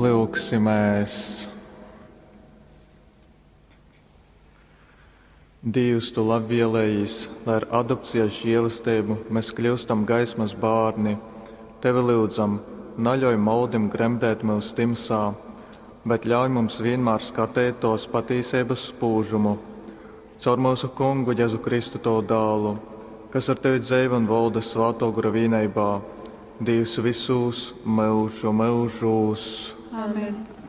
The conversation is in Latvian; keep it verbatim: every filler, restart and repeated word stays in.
Lūksimies. Dievs, tu labvēlējis, lai ar adopcijas žēlastību mēs kļūstam gaismas bērni. Tevi lūdzam, neļauj maldim gremdēt mūs timsā, bet ļauj mums vienmēr skatītos patiesības spūžumu. Caur mūsu Kungu Jēzu Kristu to dālu, kas ar tevi dzīvo un valda svēto gara vienībā, Dievs visus mūžu mūžos. Amen.